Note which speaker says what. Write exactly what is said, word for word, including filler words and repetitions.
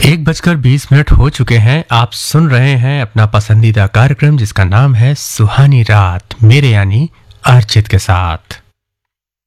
Speaker 1: एक बजकर बीस मिनट हो चुके हैं। आप सुन रहे हैं अपना पसंदीदा कार्यक्रम जिसका नाम है सुहानी रात, मेरे यानी अर्चित के साथ।